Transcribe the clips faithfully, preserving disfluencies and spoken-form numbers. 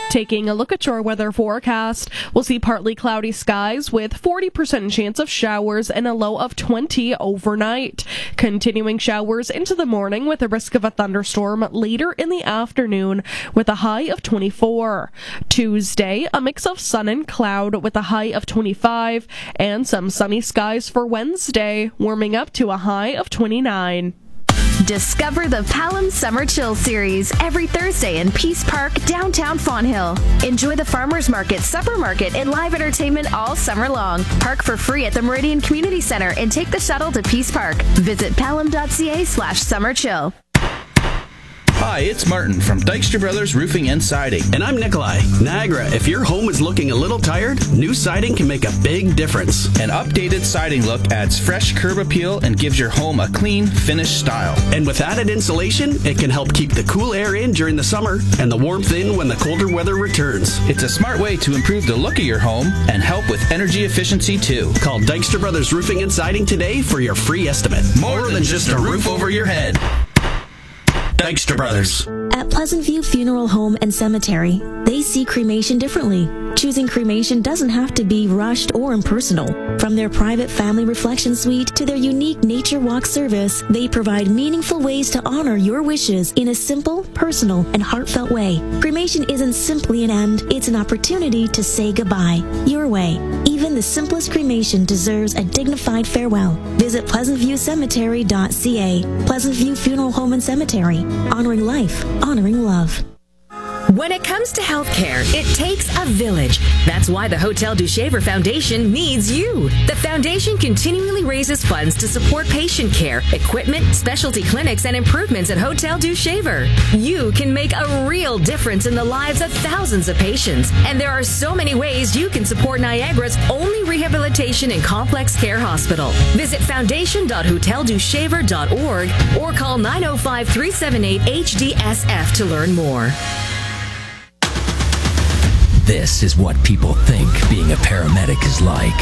Taking a look at your weather forecast, we'll see partly cloudy skies with forty percent chance of showers and a low of twenty overnight. Continuing showers into the morning with a risk of a thunderstorm later in the afternoon with a high of twenty-four. Tuesday, a mix of sun and cloud with a high of twenty-five, and some sunny skies for Wednesday, warming up to a high of twenty-nine. Discover the Palam Summer Chill Series every Thursday in Peace Park, downtown Fonthill. Enjoy the Farmers Market, Supper Market, and live entertainment all summer long. Park for free at the Meridian Community Center and take the shuttle to Peace Park. Visit palam.ca slash summer chill. Hi, it's Martin from Dykstra Brothers Roofing and Siding. And I'm Nikolai. Niagara, if your home is looking a little tired, new siding can make a big difference. An updated siding look adds fresh curb appeal and gives your home a clean, finished style. And with added insulation, it can help keep the cool air in during the summer and the warmth in when the colder weather returns. It's a smart way to improve the look of your home and help with energy efficiency too. Call Dykstra Brothers Roofing and Siding today for your free estimate. More, More than, than just a roof over your head. Dykstra Brothers. At Pleasant View Funeral Home and Cemetery, they see cremation differently. Choosing cremation doesn't have to be rushed or impersonal. From their private family reflection suite to their unique nature walk service, they provide meaningful ways to honor your wishes in a simple, personal, and heartfelt way. Cremation isn't simply an end, it's an opportunity to say goodbye, your way. Even the simplest cremation deserves a dignified farewell. Visit pleasant view cemetery dot c a. Pleasant View Funeral Home and Cemetery. Honoring life, honoring love. When it comes to healthcare, it takes a village. That's why the Hotel du Shaver Foundation needs you. The foundation continually raises funds to support patient care, equipment, specialty clinics, and improvements at Hotel du Shaver. You can make a real difference in the lives of thousands of patients. And there are so many ways you can support Niagara's only rehabilitation and complex care hospital. Visit foundation dot hotel du shaver dot org or call nine oh five, three seven eight, H D S F to learn more. This is what people think being a paramedic is like.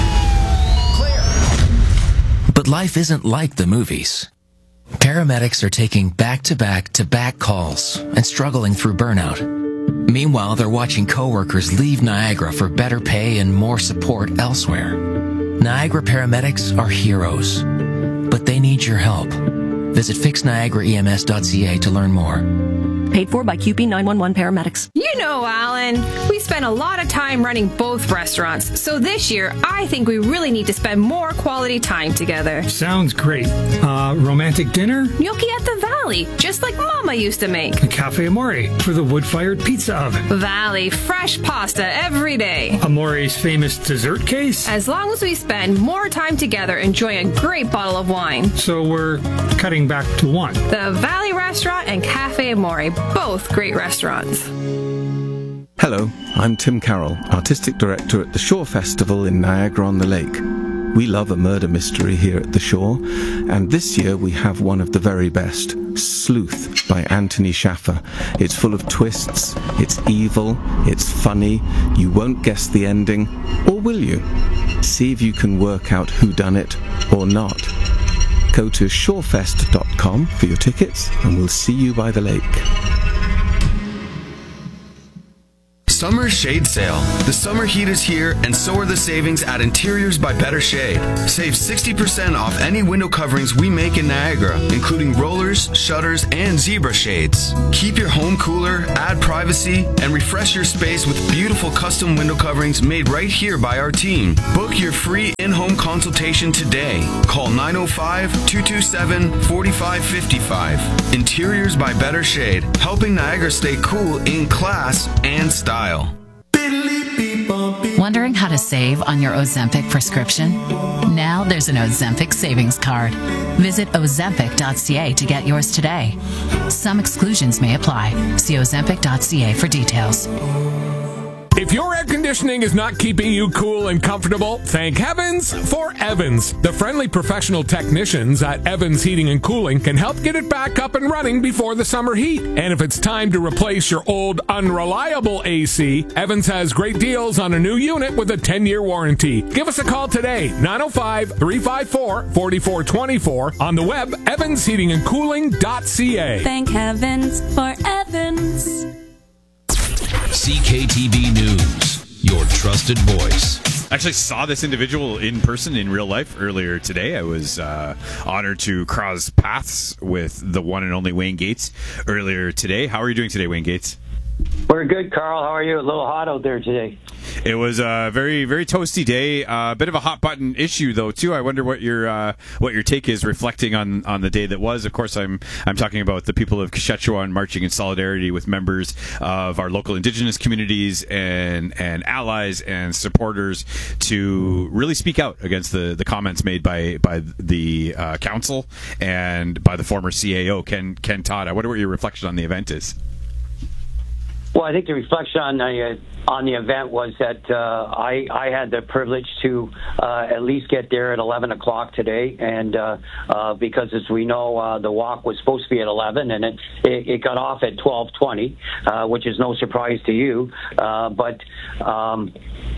Clear. But life isn't like the movies. Paramedics are taking back-to-back-to-back calls and struggling through burnout. Meanwhile, they're watching coworkers leave Niagara for better pay and more support elsewhere. Niagara paramedics are heroes, but they need your help. Visit fix niagara e m s dot c a to learn more. Paid for by Q P nine one one Paramedics. You know, Alan, we spend a lot of time running both restaurants. So this year, I think we really need to spend more quality time together. Sounds great. Uh, romantic dinner? Gnocchi at the Valley, just like Mama used to make. A Cafe Amore for the wood-fired pizza oven. Valley, fresh pasta every day. Amore's famous dessert case? As long as we spend more time together enjoying a great bottle of wine. So we're cutting back to one. The Valley Restaurant and Cafe Amore, both great restaurants. Hello, I'm Tim Carroll, Artistic Director at the Shore Festival in Niagara-on-the-Lake. We love a murder mystery here at the Shore, and this year we have one of the very best, Sleuth by Anthony Shaffer. It's full of twists, it's evil, it's funny, you won't guess the ending, or will you? See if you can work out who done it or not. Go to shorefest dot com for your tickets, and we'll see you by the lake. Summer Shade Sale. The summer heat is here, and so are the savings at Interiors by Better Shade. Save sixty percent off any window coverings we make in Niagara, including rollers, shutters, and zebra shades. Keep your home cooler, add privacy, and refresh your space with beautiful custom window coverings made right here by our team. Book your free in-home consultation today. Call nine oh five, two two seven, four five five five. Interiors by Better Shade, helping Niagara stay cool in class and style. Wondering how to save on your Ozempic prescription? Now there's an Ozempic savings card. Visit ozempic dot c a to get yours today. Some exclusions may apply. See ozempic dot c a for details. If your air conditioning is not keeping you cool and comfortable, thank heavens for Evans. The friendly professional technicians at Evans Heating and Cooling can help get it back up and running before the summer heat. And if it's time to replace your old unreliable A C, Evans has great deals on a new unit with a ten-year warranty. Give us a call today, nine oh five, three five four, four four two four, on the web, evans heating and cooling dot c a. Thank heavens for Evans. See K T V News, your trusted voice. I actually saw this individual in person in real life earlier today. I was uh, honored to cross paths with the one and only Wayne Gates earlier today. How are you doing today, Wayne Gates? We're good, Carl. How are you? A little hot out there today. It was a very, very toasty day. A uh, bit of a hot button issue, though, too. I wonder what your uh, what your take is, reflecting on, on the day that was. Of course, I'm I'm talking about the people of Kashechewan marching in solidarity with members of our local Indigenous communities and and allies and supporters to really speak out against the, the comments made by by the uh, council and by the former C A O, Ken Ken Todd. I wonder what your reflection on the event is. Well, I think the reflection on the uh, on the event was that uh, I I had the privilege to uh, at least get there at eleven o'clock today, and uh, uh, because as we know, uh, the walk was supposed to be at eleven, and it it, it got off at twelve twenty, uh, which is no surprise to you, uh, but. Um,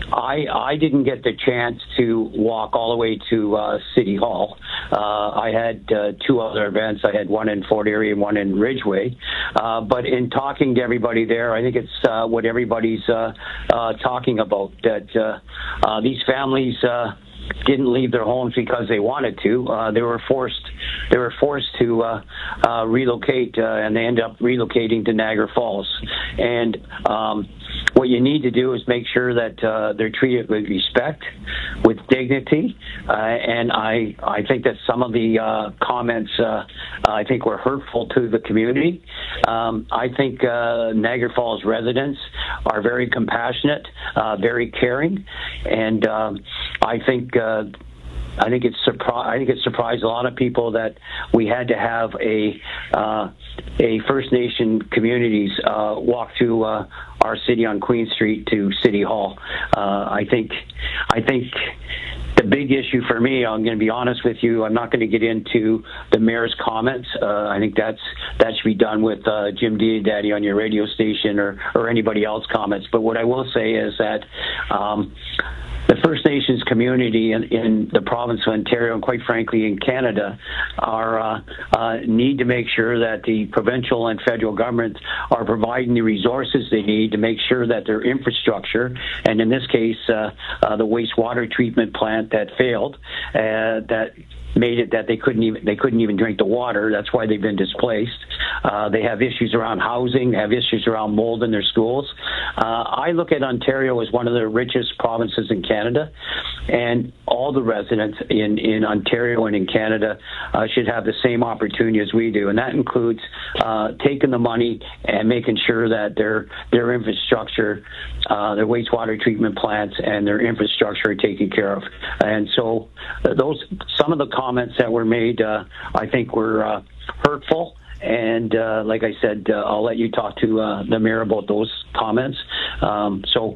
I I didn't get the chance to walk all the way to uh, City Hall. Uh, I had uh, two other events. I had one in Fort Erie and one in Ridgeway. Uh, but in talking to everybody there, I think it's uh, what everybody's uh, uh, talking about, that uh, uh, these families uh, didn't leave their homes because they wanted to. Uh, they were forced. They were forced to uh, uh, relocate, uh, and they ended up relocating to Niagara Falls. And um, what you need to do is make sure that uh, they're treated with respect, with dignity, uh, and I I think that some of the uh, comments uh, I think were hurtful to the community. Um, I think uh, Niagara Falls residents are very compassionate, uh, very caring, and um, I think. Uh, I think it's surpri- I think it surprised a lot of people that we had to have a uh, a First Nation communities uh, walk through uh, our city on Queen Street to City Hall. Uh, I think I think the big issue for me, I'm going to be honest with you, I'm not going to get into the mayor's comments. Uh, I think that's that should be done with uh, Jim Diodati on your radio station or or anybody else's comments. But what I will say is that. Um, The First Nations community in, in the province of Ontario, and quite frankly in Canada, are uh, uh, need to make sure that the provincial and federal governments are providing the resources they need to make sure that their infrastructure, and in this case, uh, uh, the wastewater treatment plant that failed, uh, that made it that they couldn't even they couldn't even drink the water. That's why they've been displaced. Uh, they have issues around housing. They have issues around mold in their schools. Uh, I look at Ontario as one of the richest provinces in Canada, and all the residents in, in Ontario and in Canada uh, should have the same opportunity as we do, and that includes uh, taking the money and making sure that their their infrastructure, uh, their wastewater treatment plants, and their infrastructure are taken care of. And so, uh, those some of the comments that were made, uh, I think, were uh, hurtful. And uh, like I said, uh, I'll let you talk to uh, the mayor about those comments. Um, so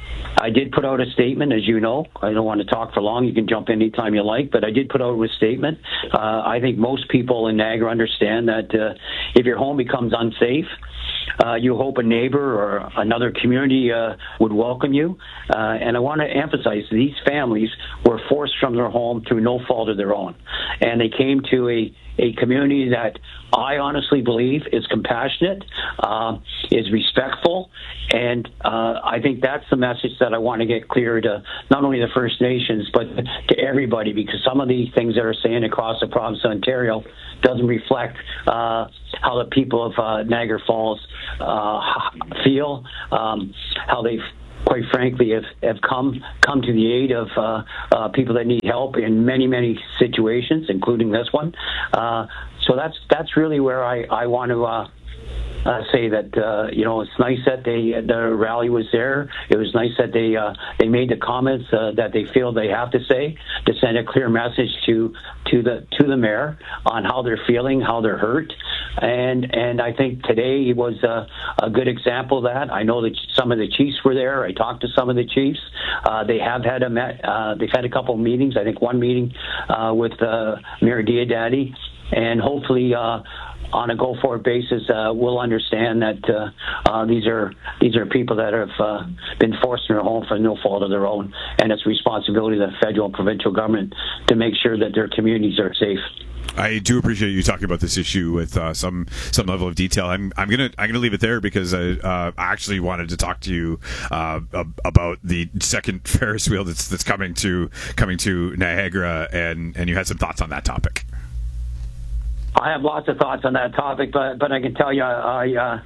I did put out a statement, as you know. I don't want to talk for long. You can jump in anytime you like, but I did put out a statement. Uh, I think most people in Niagara understand that uh, if your home becomes unsafe, Uh, you hope a neighbor or another community uh, would welcome you. Uh, and I want to emphasize these families were forced from their home through no fault of their own. And they came to a, a community that I honestly believe is compassionate, uh, is respectful. And uh, I think that's the message that I want to get clear to not only the First Nations, but to everybody, because some of these things that are saying across the province of Ontario doesn't reflect uh, how the people of uh, Niagara Falls uh, feel, um, how they've quite frankly have, have come come to the aid of uh, uh, people that need help in many, many situations, including this one. Uh, so that's that's really where I, I want to uh, uh, say that, uh, you know, it's nice that they the rally was there. It was nice that they uh, they made the comments uh, that they feel they have to say to send a clear message to to the to the mayor on how they're feeling, how they're hurt. And and I think today was a, a good example of that. I know that some of the chiefs were there. I talked to some of the chiefs. Uh, they have had a met, uh, they've had a couple of meetings. I think one meeting uh, with uh, Mayor Diodati, and hopefully uh, on a go-forward basis uh, will understand that uh, uh, these are these are people that have uh, been forced in their home for no fault of their own, and it's responsibility of the federal and provincial government to make sure that their communities are safe. I do appreciate you talking about this issue with uh, some some level of detail. I'm I'm gonna I'm gonna leave it there because I uh, actually wanted to talk to you uh, about the second Ferris wheel that's that's coming to coming to Niagara, and, and you had some thoughts on that topic. I have lots of thoughts on that topic, but but I can tell you I uh,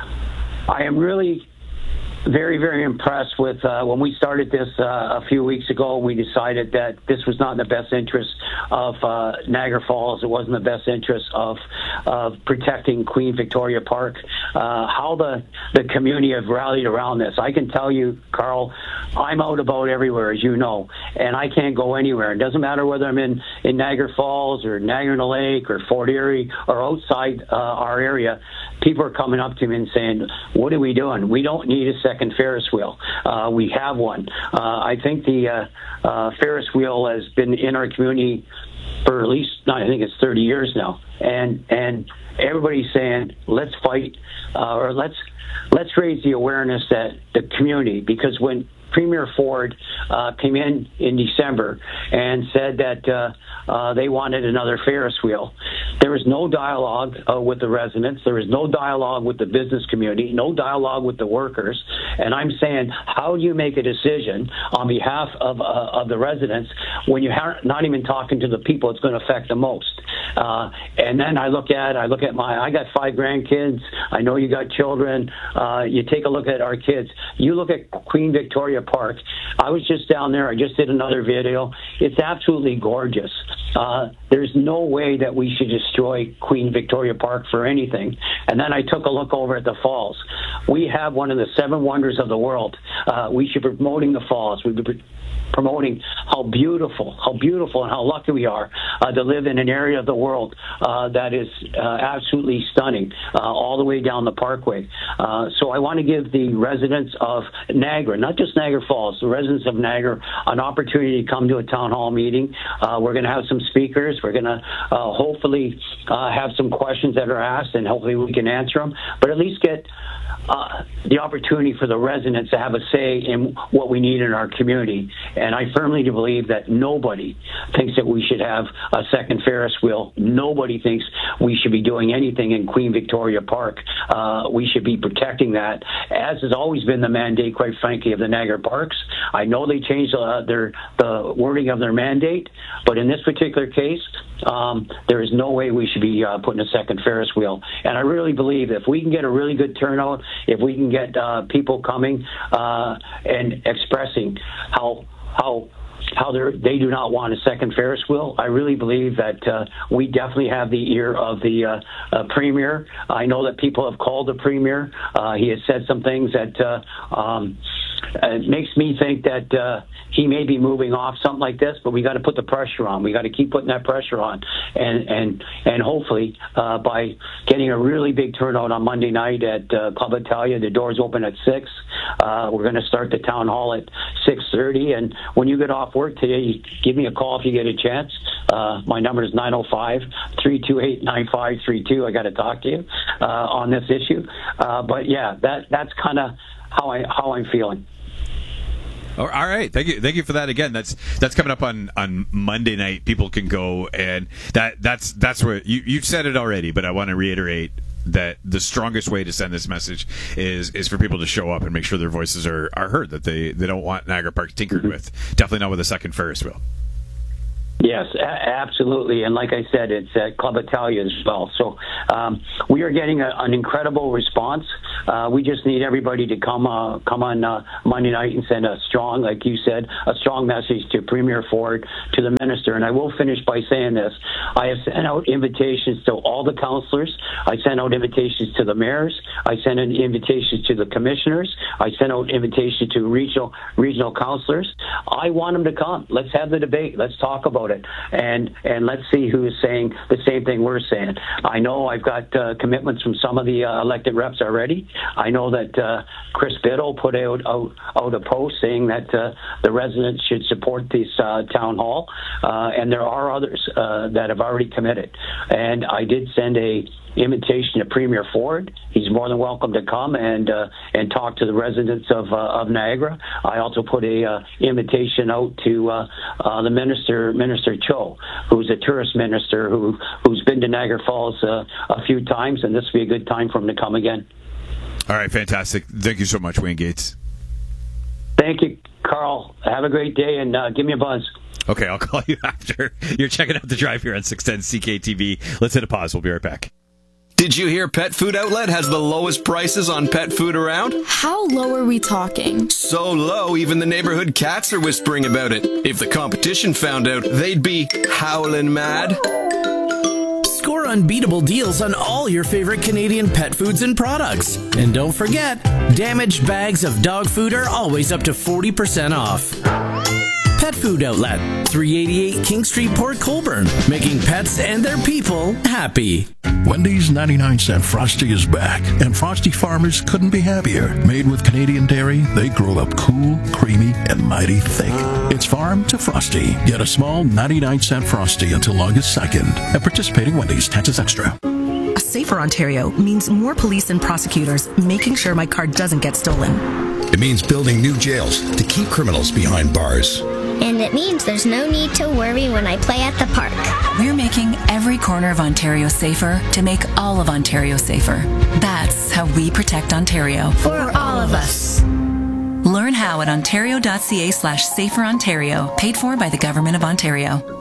I am really very, very impressed with uh, when we started this uh, a few weeks ago. We decided that this was not in the best interest of uh, Niagara Falls. It wasn't in the best interest of of protecting Queen Victoria Park. Uh, how the the community have rallied around this. I can tell you, Carl, I'm out about everywhere, as you know, and I can't go anywhere. It doesn't matter whether I'm in, in Niagara Falls or Niagara-on-the-Lake or Fort Erie or outside uh, our area. People are coming up to me and saying, what are we doing? We don't need a second Ferris wheel. Uh, we have one. Uh, I think the uh, uh, Ferris wheel has been in our community for at least, I think it's thirty years now. And and everybody's saying, let's fight, uh, or let's let's raise the awareness that the community, because when Premier Ford uh, came in in December and said that uh, uh, they wanted another Ferris wheel, there was no dialogue uh, with the residents. There was no dialogue with the business community, no dialogue with the workers. And I'm saying, how do you make a decision on behalf of uh, of the residents when you're not even talking to the people it's going to affect the most? Uh, and then I look at I look at my I got five grandkids. I know you got children. Uh, you take a look at our kids. You look at Queen Victoria Park. I was just down there. I just did another video. It's absolutely gorgeous. Uh, there's no way that we should destroy Queen Victoria Park for anything. And then I took a look over at the falls. We have one of the seven wonders of the world. Uh, we should be promoting the falls. We be promoting how beautiful, how beautiful and how lucky we are uh, to live in an area of the world uh, that is uh, absolutely stunning, uh, all the way down the parkway. Uh, so I want to give the residents of Niagara, not just Niagara Falls, the residents of Niagara, an opportunity to come to a town hall meeting. Uh, we're going to have some speakers. We're going to uh, hopefully uh, have some questions that are asked, and hopefully we can answer them, but at least get Uh, the opportunity for the residents to have a say in what we need in our community. And I firmly believe that nobody thinks that we should have a second Ferris wheel. Nobody thinks we should be doing anything in Queen Victoria Park. Uh, we should be protecting that, as has always been the mandate, quite frankly, of the Niagara Parks. I know they changed uh, their the wording of their mandate, but in this particular case, um, there is no way we should be uh, putting a second Ferris wheel. And I really believe if we can get a really good turnout, if we can get uh, people coming uh, and expressing how how how they do not want a second Ferris wheel, I really believe that uh, we definitely have the ear of the uh, uh, Premier. I know that people have called the Premier. Uh, he has said some things that uh, um, it makes me think that uh, he may be moving off something like this, but we got to put the pressure on. We got to keep putting that pressure on, and and and hopefully uh, by getting a really big turnout on Monday night at uh, Club Italia, the doors open at six. Uh, we're going to start the town hall at six thirty, and when you get off work today, you give me a call if you get a chance. Uh, my number is nine oh five, three two eight, nine five three two. I got to talk to you uh, on this issue, uh, but yeah, that that's kind of how I how I'm feeling. All right, thank you, thank you for that. Again, that's that's coming up on, on Monday night. People can go, and that that's that's where you you've said it already, but I want to reiterate that the strongest way to send this message is is for people to show up and make sure their voices are, are heard. That they, they don't want Niagara Park tinkered mm-hmm. with. Definitely not with a second Ferris wheel. Yes, a- absolutely. And like I said, it's at Club Italia as well. So um, we are getting a, an incredible response. Uh, we just need everybody to come uh, come on uh, Monday night and send a strong, like you said, a strong message to Premier Ford, to the Minister. And I will finish by saying this. I have sent out invitations to all the councillors. I sent out invitations to the mayors. I sent out invitations to the commissioners. I sent out invitations to regional regional councillors. I want them to come. Let's have the debate. Let's talk about it. And and let's see who is saying the same thing we're saying. I know I've got uh, commitments from some of the uh, elected reps already. I know that uh, Chris Biddle put out, out out a post saying that uh, the residents should support this uh, town hall, uh, and there are others uh, that have already committed. And I did send a invitation to Premier Ford. He's more than welcome to come and uh, and talk to the residents of uh, of Niagara. I also put a uh, invitation out to uh, uh, the minister, Minister Cho, who's a tourist minister who who's been to Niagara Falls uh, a few times, and this will be a good time for him to come again. All right, fantastic. Thank you so much, Wayne Gates. Thank you, Carl. Have a great day, and uh, give me a buzz. Okay, I'll call you after. You're checking out The Drive here on six ten C K T V. Let's hit a pause. We'll be right back. Did you hear Pet Food Outlet has the lowest prices on pet food around? How low are we talking? So low, even the neighborhood cats are whispering about it. If the competition found out, they'd be howling mad. Score unbeatable deals on all your favorite Canadian pet foods and products. And don't forget, damaged bags of dog food are always up to forty percent off. Pet Food Outlet, three eighty-eight King Street, Port Colborne, making pets and their people happy. Wendy's ninety-nine cent Frosty is back, and Frosty farmers couldn't be happier. Made with Canadian dairy, they grow up cool, creamy, and mighty thick. It's farm to Frosty. Get a small ninety-nine cent Frosty until August second at participating Wendy's. Taxes extra. A safer Ontario means more police and prosecutors making sure my car doesn't get stolen. It means building new jails to keep criminals behind bars. And it means there's no need to worry when I play at the park. We're making every corner of Ontario safer to make all of Ontario safer. That's how we protect Ontario. For all of us. Learn how at ontario.ca slash safer Ontario, paid for by the Government of Ontario.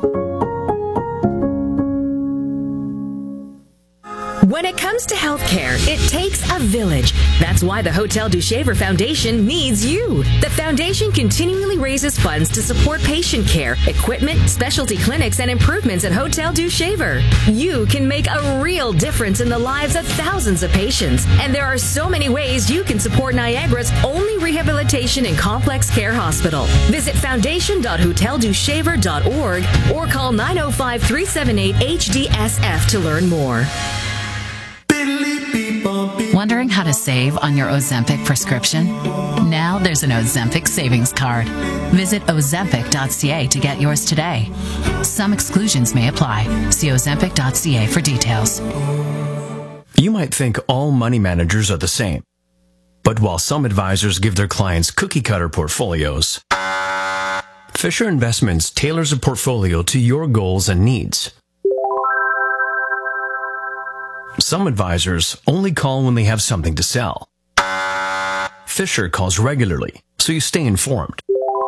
When it comes to healthcare, it takes a village. That's why the Hotel du Shaver Foundation needs you. The foundation continually raises funds to support patient care, equipment, specialty clinics, and improvements at Hotel du Shaver. You can make a real difference in the lives of thousands of patients. And there are so many ways you can support Niagara's only rehabilitation and complex care hospital. Visit foundation dot hotel du shaver dot org or call nine oh five, three seven eight, H D S F to learn more. Wondering how to save on your Ozempic prescription? Now there's an Ozempic savings card. Visit ozempic dot c a to get yours today. Some exclusions may apply. See ozempic dot c a for details. You might think all money managers are the same. But while some advisors give their clients cookie-cutter portfolios, Fisher Investments tailors a portfolio to your goals and needs. Some advisors only call when they have something to sell. Fisher calls regularly, so you stay informed.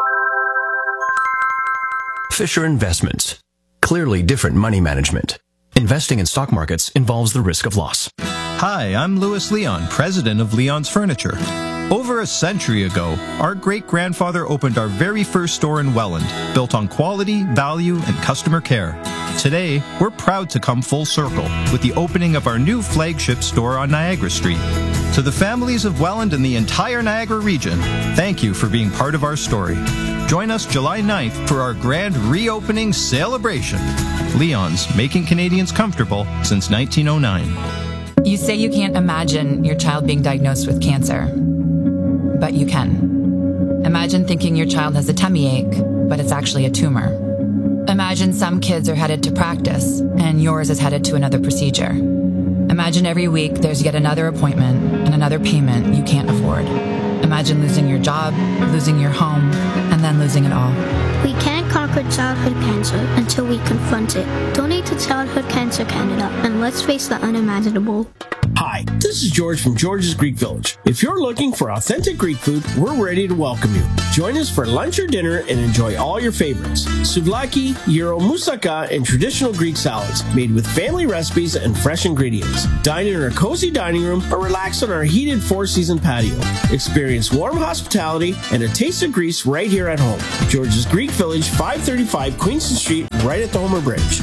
Fisher Investments. Clearly different money management. Investing in stock markets involves the risk of loss. Hi, I'm Louis Leon, president of Leon's Furniture. Over a century ago, our great-grandfather opened our very first store in Welland, built on quality, value, and customer care. Today, we're proud to come full circle with the opening of our new flagship store on Niagara Street. To the families of Welland and the entire Niagara region, thank you for being part of our story. Join us July ninth for our grand reopening celebration. Leon's, making Canadians comfortable since nineteen oh nine. You say you can't imagine your child being diagnosed with cancer, but you can. Imagine thinking your child has a tummy ache, but it's actually a tumor. Imagine some kids are headed to practice, and yours is headed to another procedure. Imagine every week there's yet another appointment and another payment you can't afford. Imagine losing your job, losing your home, and then losing it all. We can't conquer childhood cancer until we confront it. Donate to Childhood Cancer Canada, and let's face the unimaginable. Hi, this is George from George's Greek Village. If you're looking for authentic Greek food, we're ready to welcome you. Join us for lunch or dinner and enjoy all your favorites. Souvlaki, gyro, moussaka, and traditional Greek salads made with family recipes and fresh ingredients. Dine in our cozy dining room or relax on our heated four-season patio. Experience warm hospitality and a taste of Greece right here at home. George's Greek Village, five thirty-five Queenston Street, right at the Homer Bridge.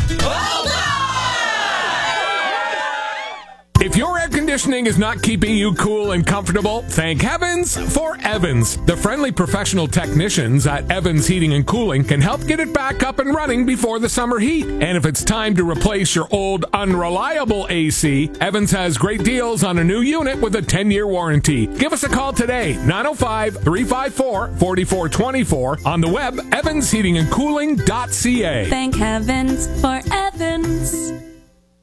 If your air conditioning is not keeping you cool and comfortable, thank heavens for Evans. The friendly professional technicians at Evans Heating and Cooling can help get it back up and running before the summer heat. And if it's time to replace your old unreliable A C, Evans has great deals on a new unit with a ten-year warranty. Give us a call today, nine oh five, three five four, four four two four, on the web, evans heating and cooling dot c a. Thank heavens for Evans.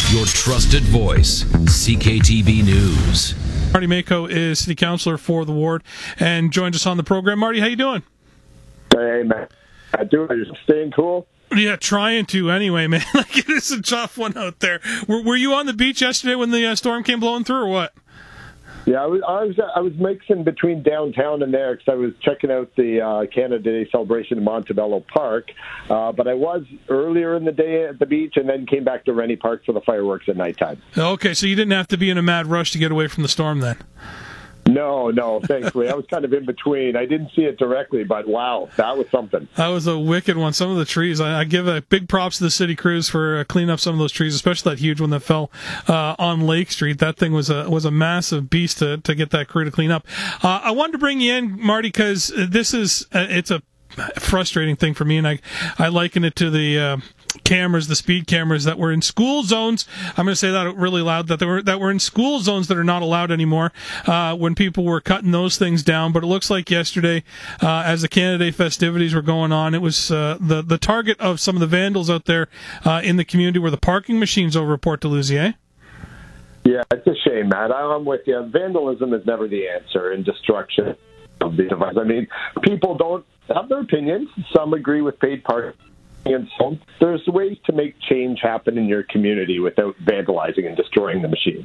Your trusted voice, C K T V News. Marty Mako is city councilor for the ward and joins us on the program. Marty, how you doing? Hey, man. I do. I'm just staying cool. Yeah, trying to anyway, man. Like, it is a tough one out there. Were, were you on the beach yesterday when the uh, storm came blowing through, or what? Yeah, I was I was, I was mixing between downtown and there because I was checking out the uh, Canada Day celebration in Montebello Park. Uh, but I was earlier in the day at the beach and then came back to Rennie Park for the fireworks at nighttime. Okay, so you didn't have to be in a mad rush to get away from the storm then? No, no, thankfully. I was kind of in between. I didn't see it directly, but wow, that was something. That was a wicked one. Some of the trees, I, I give a big props to the city crews for uh, cleaning up some of those trees, especially that huge one that fell uh, on Lake Street. That thing was a was a massive beast to, to get that crew to clean up. Uh, I wanted to bring you in, Marty, because this is, uh, it's a frustrating thing for me, and I, I liken it to the uh, cameras, the speed cameras that were in school zones. I'm going to say that really loud, that they were that were in school zones that are not allowed anymore uh, when people were cutting those things down. But it looks like yesterday, uh, as the Canada Day festivities were going on, it was uh, the, the target of some of the vandals out there uh, in the community were the parking machines over at Port Dalhousie, eh? Yeah, it's a shame, Matt. I'm with you. Vandalism is never the answer in destruction of the device. I mean, people don't have their opinions. Some agree with paid parking and so on. There's ways to make change happen in your community without vandalizing and destroying the machines.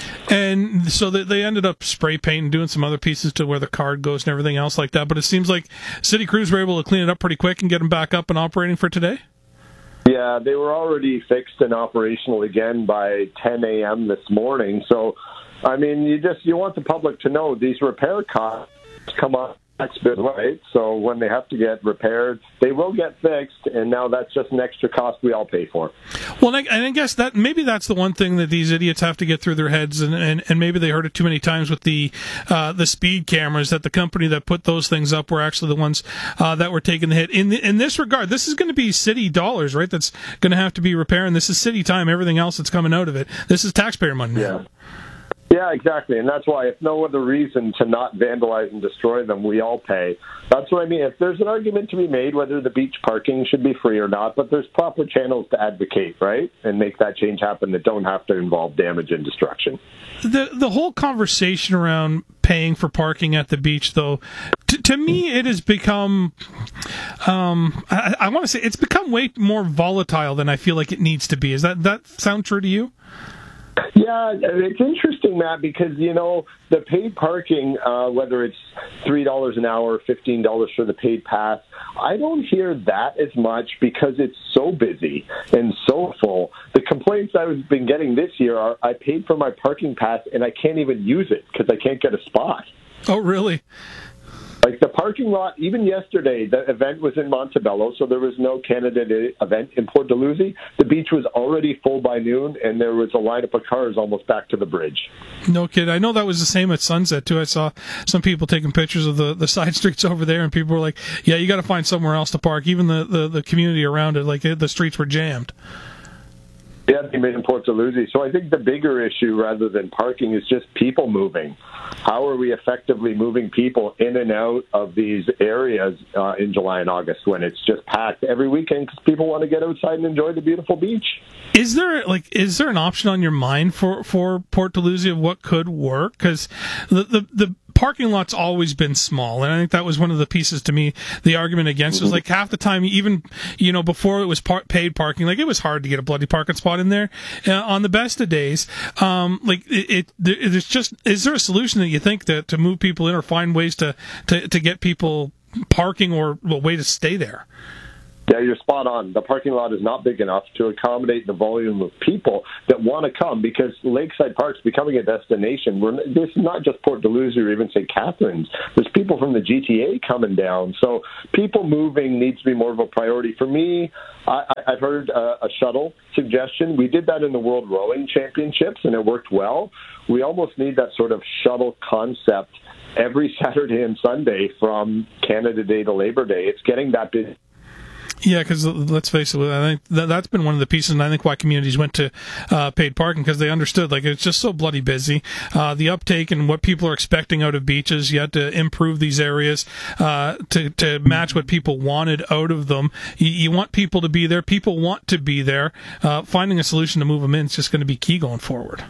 And so they ended up spray painting and doing some other pieces to where the card goes and everything else like that. But it seems like city crews were able to clean it up pretty quick and get them back up and operating for today? Yeah, they were already fixed and operational again by ten a.m. this morning. So, I mean, you just you want the public to know these repair costs come up next bit, right? So when they have to get repaired, they will get fixed, and now that's just an extra cost we all pay for. Well, and I guess that maybe that's the one thing that these idiots have to get through their heads, and, and, and maybe they heard it too many times with the uh, the speed cameras, that the company that put those things up were actually the ones uh, that were taking the hit. In the, in this regard, this is going to be city dollars, right? That's going to have to be repairing. This is city time. Everything else that's coming out of it. This is taxpayer money now. Yeah. Yeah, exactly. And that's why, if no other reason to not vandalize and destroy them, we all pay. That's what I mean. If there's an argument to be made whether the beach parking should be free or not, but there's proper channels to advocate, right, and make that change happen that don't have to involve damage and destruction. The the whole conversation around paying for parking at the beach, though, t- to me, it has become, um, I, I want to say, it's become way more volatile than I feel like it needs to be. Is that that sound true to you? Yeah, it's interesting, Matt, because, you know, the paid parking, uh, whether it's three dollars an hour, fifteen dollars for the paid pass, I don't hear that as much because it's so busy and so full. The complaints I've been getting this year are I paid for my parking pass and I can't even use it because I can't get a spot. Oh, really? Like the parking lot, even yesterday, the event was in Montebello, so there was no Canada Day event in Port Dalhousie. The beach was already full by noon, and there was a lineup of cars almost back to the bridge. No kid. I know that was the same at Sunset, too. I saw some people taking pictures of the, the side streets over there, and people were like, yeah, you got to find somewhere else to park. Even the, the, the community around it, like the streets were jammed. Yeah, they made in Port Dalhousie. So I think the bigger issue, rather than parking, is just people moving. How are we effectively moving people in and out of these areas uh, in July and August when it's just packed every weekend because people want to get outside and enjoy the beautiful beach? Is there like is there an option on your mind for, for Port Dalhousie of what could work? Because the, the the parking lot's always been small, and I think that was one of the pieces to me. The argument against it was like half the time, even you know before it was par- paid parking, like it was hard to get a bloody parking spot in there uh, on the best of days. Um, like it, it, it's just is there a solution that you think to to move people in or find ways to to, to get people parking or a way to stay there? Yeah, you're spot on. The parking lot is not big enough to accommodate the volume of people that want to come because Lakeside Park's becoming a destination. We're, this is not just Port Dalhousie or even Saint Catharines. There's people from the G T A coming down. So people moving needs to be more of a priority. For me, I, I've heard a, a shuttle suggestion. We did that in the World Rowing Championships, and it worked well. We almost need that sort of shuttle concept every Saturday and Sunday from Canada Day to Labor Day. It's getting that busy. Yeah, because let's face it, I think that, that's been one of the pieces, and I think why communities went to uh, paid parking, because they understood, like, it's just so bloody busy. Uh, the uptake and what people are expecting out of beaches, you had to improve these areas uh, to, to match what people wanted out of them. You, you want people to be there. People want to be there. Uh, finding a solution to move them in is just going to be key going forward.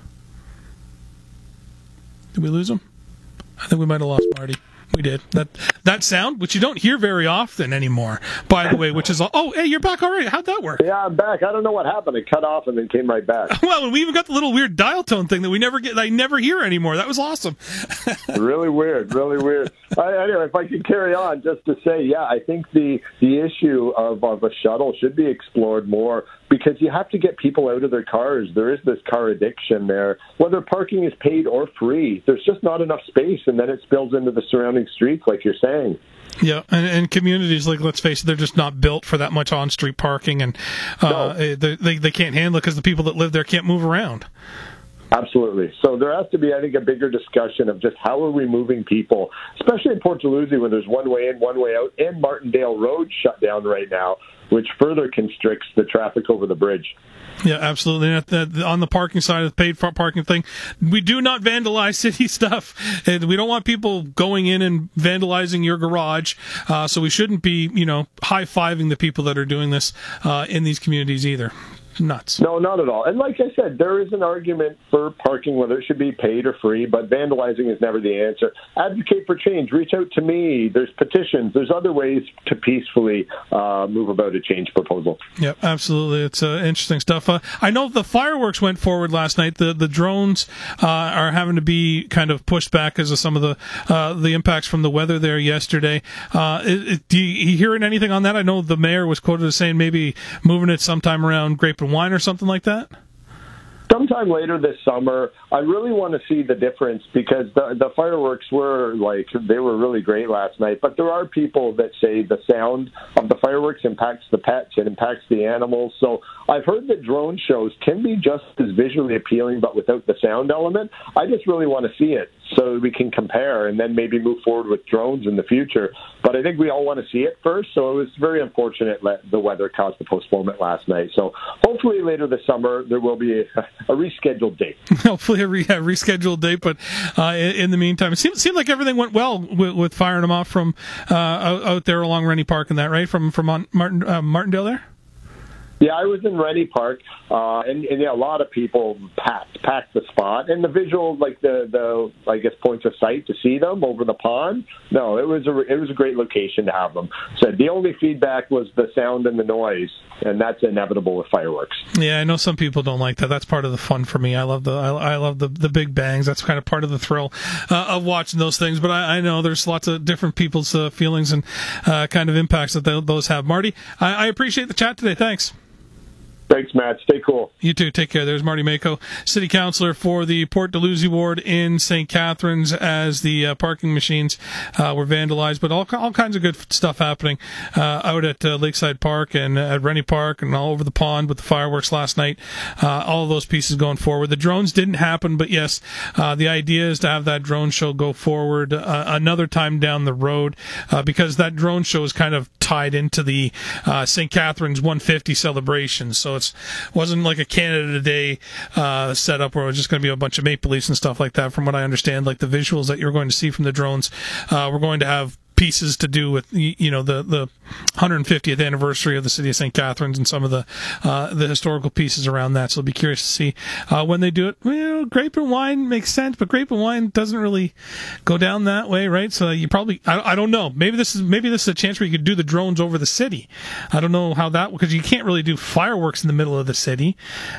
Did we lose him? I think we might have lost Marty. We did. That that sound, which you don't hear very often anymore, by the way, which is, oh, hey, you're back already. How'd that work? Yeah, I'm back. I don't know what happened. It cut off and then came right back. Well, and we even got the little weird dial tone thing that we never get, I never hear anymore. That was awesome. Really weird, really weird. I, anyway, if I could carry on, just to say, yeah, I think the, the issue of, of a shuttle should be explored more, because you have to get people out of their cars. There is this car addiction there. Whether parking is paid or free, there's just not enough space, and then it spills into the surrounding streets, like you're saying. Yeah, and, and communities, like, let's face it, they're just not built for that much on-street parking, and uh, no. they, they they can't handle it because the people that live there can't move around. Absolutely. So there has to be, I think, a bigger discussion of just how are we moving people, especially in Port Dalhousie when there's one way in, one way out, and Martindale Road shut down right now, which further constricts the traffic over the bridge. Yeah, absolutely. And on the parking side of the paid parking thing, we do not vandalize city stuff. And we don't want people going in and vandalizing your garage. Uh, so we shouldn't be, you know, high-fiving the people that are doing this uh, in these communities either. Nuts. No, not at all. And like I said, there is an argument for parking, whether it should be paid or free, but vandalizing is never the answer. Advocate for change. Reach out to me. There's petitions. There's other ways to peacefully uh, move about a change proposal. Yep, absolutely. It's uh, interesting stuff. Uh, I know the fireworks went forward last night. The the drones uh, are having to be kind of pushed back because of some of the uh, the impacts from the weather there yesterday. Uh, it, it, do you hear anything on that? I know the mayor was quoted as saying maybe moving it sometime around Grape and Wine or something like that? Sometime later this summer. I really want to see the difference, because the, the fireworks were like, they were really great last night, but there are people that say the sound of the fireworks impacts the pets, it impacts the animals. So I've heard that drone shows can be just as visually appealing, but without the sound element. I just really want to see it so we can compare and then maybe move forward with drones in the future. But I think we all want to see it first, so it was very unfortunate that the weather caused the postponement last night. So hopefully later this summer there will be a, a rescheduled date. Hopefully a re- yeah, rescheduled date, but uh, in, in the meantime, it seemed, seemed like everything went well with, with firing them off from uh, out, out there along Rennie Park and that, right? From from Martin, uh, Martindale there? Yeah, I was in Rennie Park, uh, and, and yeah, a lot of people packed packed the spot, and the visual, like the, the I guess points of sight to see them over the pond. No, it was a it was a great location to have them. So the only feedback was the sound and the noise, and that's inevitable with fireworks. Yeah, I know some people don't like that. That's part of the fun for me. I love the I, I love the the big bangs. That's kind of part of the thrill uh, of watching those things. But I, I know there's lots of different people's uh, feelings and uh, kind of impacts that they, those have. Marty, I, I appreciate the chat today. Thanks. Thanks, Matt. Stay cool. You too. Take care. There's Marty Mako, City Councillor for the Port Dalhousie ward in Saint Catharines, as the uh, parking machines uh, were vandalized. But all all kinds of good stuff happening uh, out at uh, Lakeside Park and at Rennie Park and all over the pond with the fireworks last night. Uh, all of those pieces going forward. The drones didn't happen, but yes, uh, the idea is to have that drone show go forward uh, another time down the road, uh, because that drone show is kind of tied into the uh, Saint Catharines one fifty celebration. So it wasn't like a Canada Day uh, setup where it was just going to be a bunch of Maple Leafs and stuff like that. From what I understand, like the visuals that you're going to see from the drones, uh, we're going to have pieces to do with, you know, the, the one hundred fiftieth anniversary of the city of Saint Catharines and some of the uh, the historical pieces around that. So I'll be curious to see uh, when they do it. Well, Grape and Wine makes sense, but Grape and Wine doesn't really go down that way, right? So you probably, I, I don't know. Maybe this is maybe this is a chance where you could do the drones over the city. I don't know how that, because you can't really do fireworks in the middle of the city,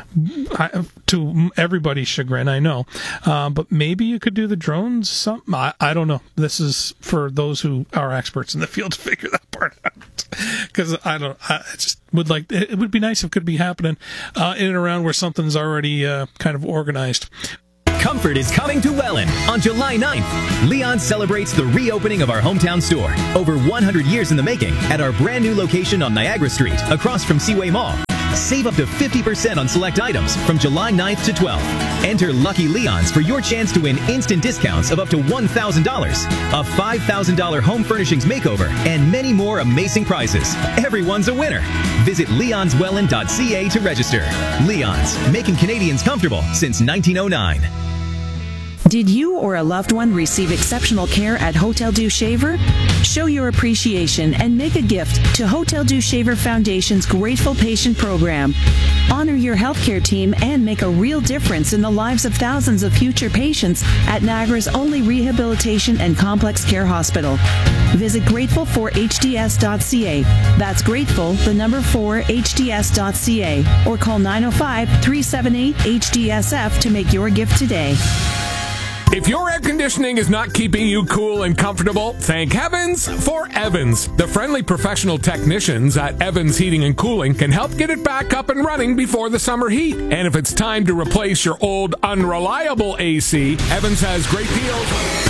I, to everybody's chagrin, I know. Uh, but maybe you could do the drones. Some, I, I don't know. This is for those who are experts in the field to figure that part out, because I don't I just would like it would be nice if it could be happening uh, in and around where something's already uh, kind of organized. Comfort is coming to Welland on July ninth. Leon celebrates the reopening of our hometown store, over one hundred years in the making, at our brand new location on Niagara Street, across from Seaway Mall. Save up to fifty percent on select items from July ninth to twelfth. Enter Lucky Leon's for your chance to win instant discounts of up to one thousand dollars, a five thousand dollars home furnishings makeover, and many more amazing prizes. Everyone's a winner. Visit leons welland dot c a to register. Leon's, making Canadians comfortable since nineteen oh nine. Did you or a loved one receive exceptional care at Hotel Dieu Shaver? Show your appreciation and make a gift to Hotel Dieu Shaver Foundation's Grateful Patient Program. Honor your healthcare team and make a real difference in the lives of thousands of future patients at Niagara's only rehabilitation and complex care hospital. Visit grateful for h d s dot c a. That's grateful, the number four, h d s dot c a. Or call nine oh five, three seven eight, H D S F to make your gift today. If your air conditioning is not keeping you cool and comfortable, thank heavens for Evans. The friendly professional technicians at Evans Heating and Cooling can help get it back up and running before the summer heat. And if it's time to replace your old unreliable A C, Evans has great deals.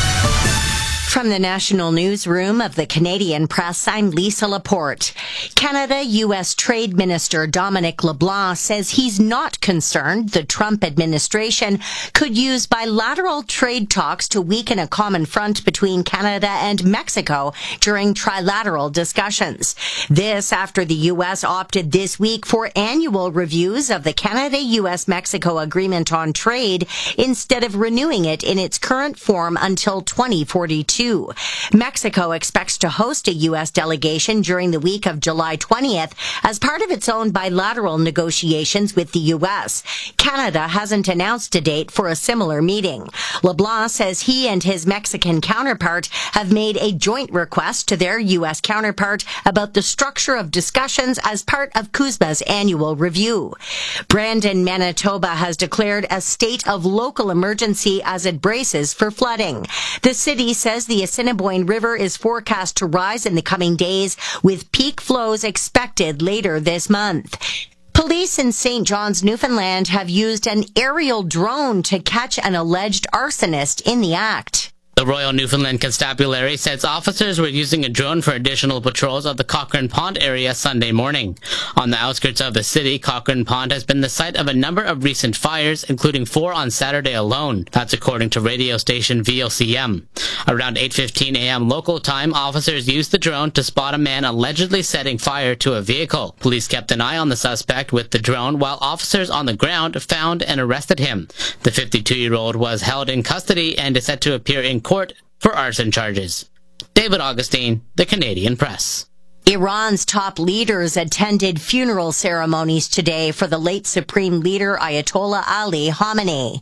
From the National Newsroom of the Canadian Press, I'm Lisa Laporte. Canada U S Trade Minister Dominic LeBlanc says he's not concerned the Trump administration could use bilateral trade talks to weaken a common front between Canada and Mexico during trilateral discussions. This after the U S opted this week for annual reviews of the Canada-U S Mexico Agreement on Trade instead of renewing it in its current form until twenty forty-two. Mexico expects to host a U S delegation during the week of July twentieth as part of its own bilateral negotiations with the U S. Canada hasn't announced a date for a similar meeting. LeBlanc says he and his Mexican counterpart have made a joint request to their U S counterpart about the structure of discussions as part of CUSMA's annual review. Brandon, Manitoba has declared a state of local emergency as it braces for flooding. The city says the Assiniboine River is forecast to rise in the coming days, with peak flows expected later this month. Police in Saint John's, Newfoundland have used an aerial drone to catch an alleged arsonist in the act. The Royal Newfoundland Constabulary says officers were using a drone for additional patrols of the Cochrane Pond area Sunday morning. On the outskirts of the city, Cochrane Pond has been the site of a number of recent fires, including four on Saturday alone. That's according to radio station V O C M. Around eight fifteen a.m. local time, officers used the drone to spot a man allegedly setting fire to a vehicle. Police kept an eye on the suspect with the drone, while officers on the ground found and arrested him. The fifty-two-year-old was held in custody and is set to appear in court for arson charges. David Augustine, The Canadian Press. Iran's top leaders attended funeral ceremonies today for the late Supreme Leader Ayatollah Ali Khamenei.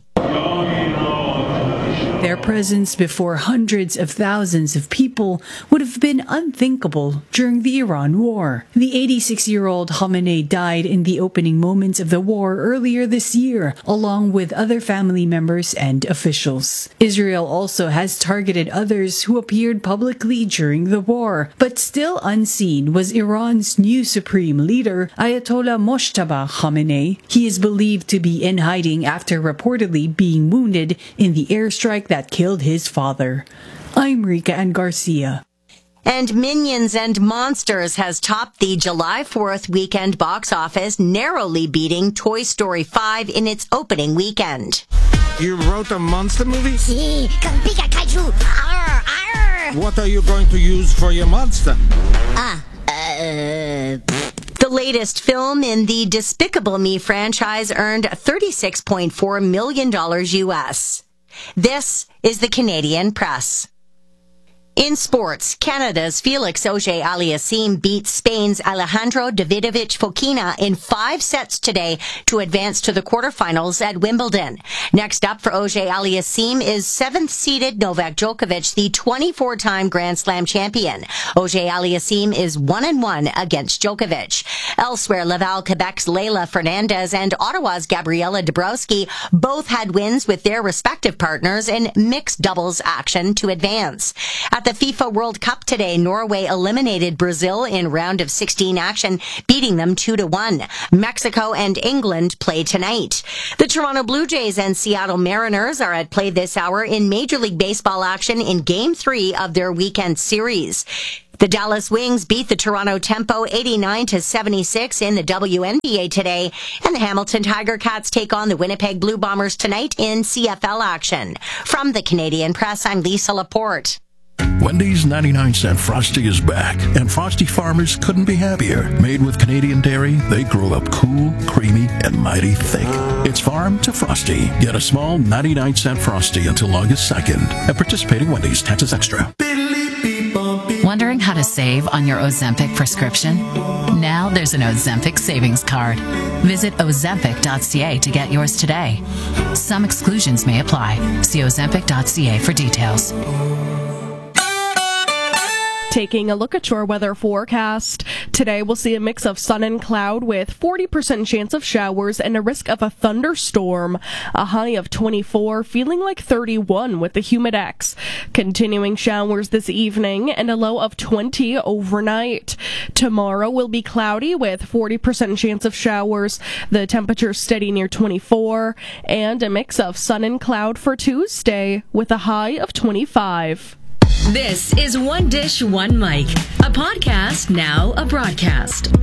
Their presence before hundreds of thousands of people would have been unthinkable during the Iran war. The eighty-six-year-old Khamenei died in the opening moments of the war earlier this year, along with other family members and officials. Israel also has targeted others who appeared publicly during the war, but still unseen was Iran's new supreme leader, Ayatollah Mojtaba Khamenei. He is believed to be in hiding after reportedly being wounded in the airstrike that killed his father. I'm Rika and Garcia. And Minions and Monsters has topped the July fourth weekend box office, narrowly beating Toy Story five in its opening weekend. You wrote a monster movie? Si, con pica kaiju. Arr, arr. What are you going to use for your monster? Ah, uh... The latest film in the Despicable Me franchise earned thirty-six point four million dollars U S. This is the Canadian Press. In sports, Canada's Felix Auger-Aliassime beat Spain's Alejandro Davidovich Fokina in five sets today to advance to the quarterfinals at Wimbledon. Next up for Auger-Aliassime is seventh-seeded Novak Djokovic, the twenty-four-time Grand Slam champion. Auger-Aliassime is one and one against Djokovic. Elsewhere, Laval, Quebec's Leila Fernandez and Ottawa's Gabriela Dabrowski both had wins with their respective partners in mixed doubles action to advance. At the FIFA World Cup today, Norway eliminated Brazil in round of sixteen action, beating them two to one. Mexico and England play tonight. The Toronto Blue Jays and Seattle Mariners are at play this hour in Major League Baseball action in Game three of their weekend series. The Dallas Wings beat the Toronto Tempo eighty-nine to seventy-six in the W N B A today, and the Hamilton Tiger Cats take on the Winnipeg Blue Bombers tonight in C F L action. From the Canadian Press, I'm Lisa Laporte. Wendy's ninety-nine cent Frosty is back, and Frosty farmers couldn't be happier. Made with Canadian dairy, they grow up cool, creamy, and mighty thick. It's farm to Frosty. Get a small ninety-nine cent Frosty until August second at participating Wendy's. Taxes extra. Wondering how to save on your Ozempic prescription? Now there's an Ozempic savings card. Visit ozempic dot c a to get yours today. Some exclusions may apply. See ozempic dot c a for details. Taking a look at your weather forecast. Today we'll see a mix of sun and cloud with forty percent chance of showers and a risk of a thunderstorm. A high of twenty-four, feeling like thirty-one with the Humidex. Continuing showers this evening and a low of twenty overnight. Tomorrow will be cloudy with forty percent chance of showers. The temperature steady near twenty-four and a mix of sun and cloud for Tuesday with a high of twenty-five. This is One Dish, One Mic, a podcast, now a broadcast.